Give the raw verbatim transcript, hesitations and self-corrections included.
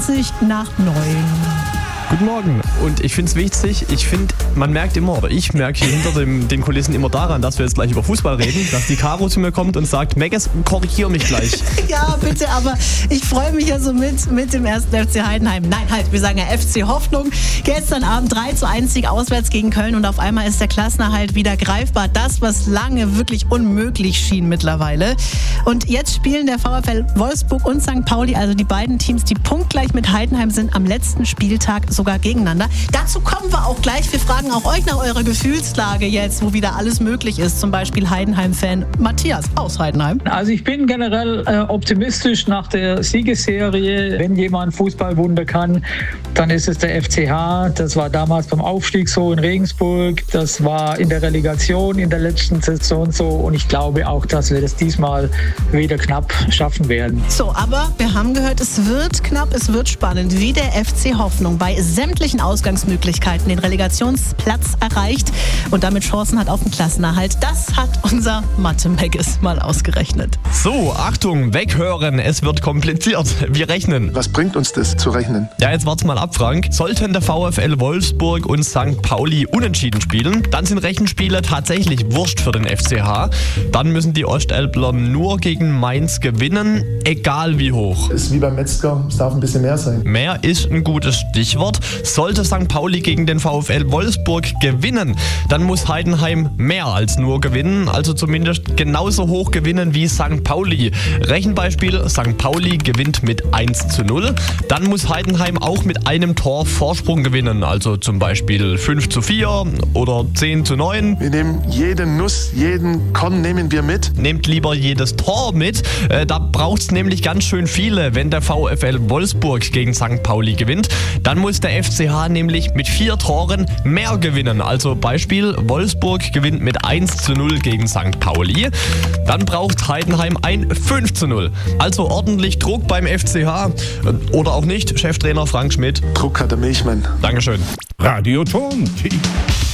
nach neun. Guten Morgen. Und ich finde es wichtig, ich finde, man merkt immer, oder ich merke hier hinter dem, den Kulissen immer daran, dass wir jetzt gleich über Fußball reden, dass die Caro zu mir kommt und sagt, Megges, korrigier mich gleich. Ja, bitte, aber ich freue mich ja so mit, mit dem ersten F C Heidenheim. Nein, halt, wir sagen ja F C Hoffnung. Gestern Abend drei zu eins Sieg auswärts gegen Köln und auf einmal ist der Klassenerhalt wieder greifbar. Das, was lange wirklich unmöglich schien mittlerweile. Und jetzt spielen der VfL Wolfsburg und Sankt Pauli, also die beiden Teams, die punktgleich mit Heidenheim sind, am letzten Spieltag sogar gegeneinander. Dazu kommen wir auch gleich. Wir fragen auch euch nach eurer Gefühlslage jetzt, wo wieder alles möglich ist. Zum Beispiel Heidenheim-Fan Matthias aus Heidenheim. Also ich bin generell äh, optimistisch nach der Siegesserie. Wenn jemand Fußballwunder kann, dann ist es der F C H. Das war damals beim Aufstieg so in Regensburg. Das war in der Relegation in der letzten Saison so. Und ich glaube auch, dass wir das diesmal wieder knapp schaffen werden. So, aber wir haben gehört, es wird knapp, es wird spannend. Wie der F C Hoffnung bei sämtlichen Ausgangsmöglichkeiten den Relegationsplatz erreicht und damit Chancen hat auf den Klassenerhalt. Das hat unser Mathe-Megges mal ausgerechnet. So, Achtung, weghören, es wird kompliziert. Wir rechnen. Was bringt uns das zu rechnen? Ja, jetzt wart's mal ab, Frank. Sollten der VfL Wolfsburg und Sankt Pauli unentschieden spielen, dann sind Rechenspiele tatsächlich wurscht für den F C H. Dann müssen die Ostelbler nur gegen Mainz gewinnen, egal wie hoch. Ist wie beim Metzger, es darf ein bisschen mehr sein. Mehr ist ein gutes Stichwort. Sollte Sankt Pauli gegen den VfL Wolfsburg gewinnen, dann muss Heidenheim mehr als nur gewinnen, also zumindest genauso hoch gewinnen wie Sankt Pauli. Rechenbeispiel, Sankt Pauli gewinnt mit eins zu null, dann muss Heidenheim auch mit einem Tor Vorsprung gewinnen, also zum Beispiel fünf zu vier oder zehn zu neun. Wir nehmen jede Nuss, jeden Korn nehmen wir mit. Nehmt lieber jedes Tor mit, äh, da braucht es nämlich ganz schön viele. Wenn der VfL Wolfsburg gegen Sankt Pauli gewinnt, dann muss der F C H nämlich mit vier Toren mehr gewinnen. Also Beispiel, Wolfsburg gewinnt mit eins zu null gegen Sankt Pauli. Dann braucht Heidenheim ein fünf zu null. Also ordentlich Druck beim F C H. Oder auch nicht, Cheftrainer Frank Schmidt. Druck hat der Milchmann. Dankeschön. Radio Ton.